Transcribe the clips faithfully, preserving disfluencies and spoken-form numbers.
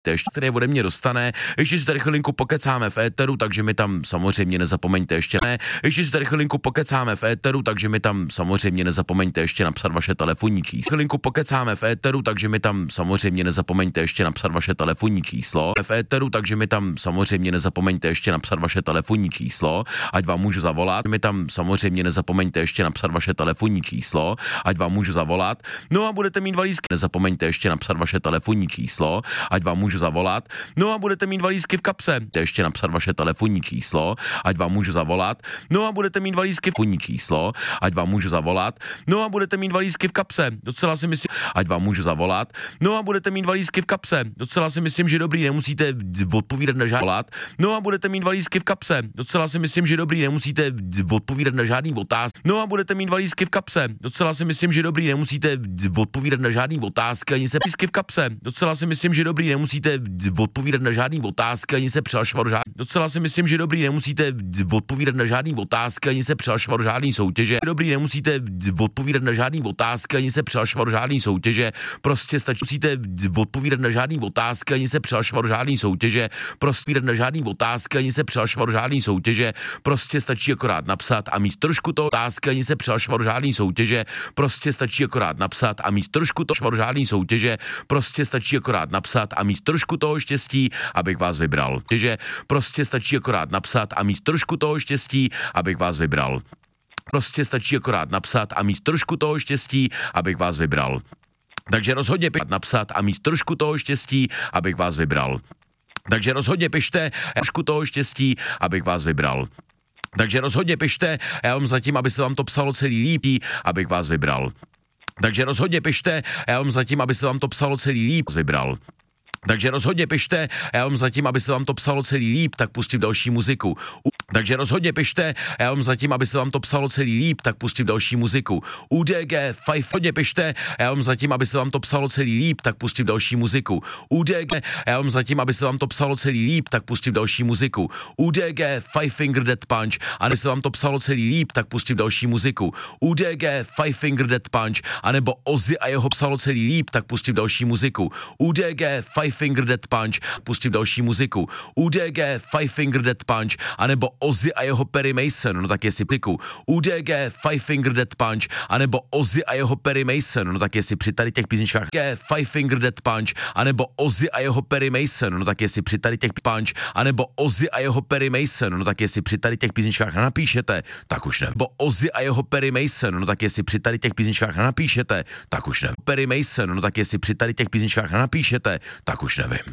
ještě tady ode mě dostane, ještě si tady chvilinku pokecáme v éteru, takže mi tam samozřejmě nezapomeňte ještě ne, ještě si tady chvilinku pokecáme v éteru, takže mi tam samozřejmě nezapomeňte ještě napsat vaše telefonní číslo. Chvilinku pokecáme v éteru, takže mi tam samozřejmě nezapomeňte ještě napsat vaše telefonní číslo. V éteru, takže mi tam samozřejmě nezapomeňte ještě napsat vaše telefonní číslo, ať vám můžu zavolat. Mi tam samozřejmě nezapomeňte ještě napsat vaše telefonní číslo, ať vám můžu zavolat. No a budete mít valízky, nezapomeňte ještě napsat vaše telefonní číslo, ať vám můžu zavolat. No a budete mít valízky v kapse. Ještě napsat vaše telefonní číslo, ať vám můžu zavolat. No a budete mít valízky v telefonní číslo, ať vám můžu zavolat. No a budete mít valízky v kapse. Docela si myslím, ať vám můžu zavolat. No a budete mít valízky v kapse. Docela si myslím, že dobrý, nemusíte odpovídat na žádný. No a budete mít valízky v kapse. Docela si myslím, že dobrý, nemusíte odpovídat na žádný otázky. No a budete mít valízky v kapse. Docela si myslím, že dobrý, nemusíte odpovídat na žádný otázky, ani se valízky v kapse. Docela si myslím, že dobrý, nemusíte odpovídat na žádný otázky, ani se přihlašovat žádný. Docela si myslím, že dobrý, nemusíte odpovídat na žádný otázky, ani se přihlašovat žádný soutěže. Dobrý, nemusíte odpovídat na žádný otázky, ani se přihlašovat žádný soutěže. Prostě stačí, musíte odpovídat na žádný otázky, ani se přihlašovat žádný soutěže. Prostě na žádný otázky, ani se přihlašovat žádný soutěže. Prostě stačí akorát napsat a mít trošku to otázky, ani se přihlašovat žádný soutěže. Prostě stačí akorát napsat a mít trošku to žádný soutěže. Prostě stačí akorát napsat a mít trošku toho štěstí, abych vás vybral. Takže prostě stačí akorát napsat a mít trošku toho štěstí, abych vás vybral. Prostě stačí akorát napsat a mít trošku toho štěstí, abych vás vybral. Takže rozhodně pište napsat a mít trošku toho štěstí, abych vás vybral. Takže rozhodně pište trošku toho štěstí, abych vás vybral. Takže rozhodně pište, já vám zatím, abyste vám to psalo celý líp, abych vás vybral. Takže rozhodně pište, já vám zatím, abyste vám to psalo celý líp, vybral. Takže rozhodně pište, já vám zatím, abyste vám to psalo celý líp, tak pustím další muziku. Takže rozhodně pište, já vám zatím, abyste vám to psalo celý líp, tak pustím další muziku. U D G pět, hodně pište, já vám zatím, abyste vám to psalo celý líp, tak pustím další muziku. U D G, já vám zatím, abyste vám to psalo celý líp, tak pustím další muziku. U D G Five Finger Death Punch, a abyste vám to psalo celý líp, tak pustím další muziku. U D G Five Finger Death Punch, anebo Ozzy a jeho psalo celý líp, tak pustím další muziku. U D G Five Finger Death Punch, pustím další muziku. U D G Five Finger Death Punch, anebo Ozzy a jeho Perry Mason, no tak jestli piku. U D G Five Finger Death Punch, anebo Ozzy a jeho Perry Mason, no tak jestli při tady těch písničkách G Five Finger Death Punch, anebo Ozzy a jeho Perry Mason, no tak jestli při tady těch punch, anebo Ozzy a jeho Perry Mason, no tak jestli při tady těch písničkách napíšete, tak už ne. Bo Ozzy a jeho Perry Mason, no tak jestli při tady těch písničkách napíšete, tak už ne. Perry Mason, no tak jestli při tady těch písničkách napíšete, tak už nevím.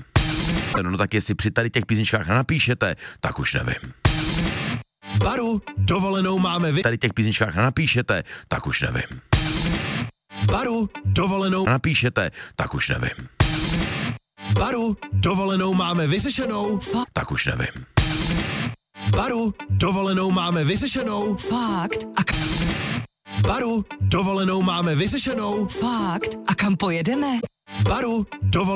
No tak jestli při tady těch písničkách napíšete, tak už nevím. Baru, dovolenou máme vy... Tady těch písničkách napíšete, tak už nevím. Baru, dovolenou... Napíšete, tak už nevím. Baru, dovolenou máme vyřešenou... Fa- tak už nevím. Baru, dovolenou máme vyřešenou... Fakt? A k- Baru, dovolenou máme vyřešenou... Fakt? A kam pojedeme? Baru, dovolenou...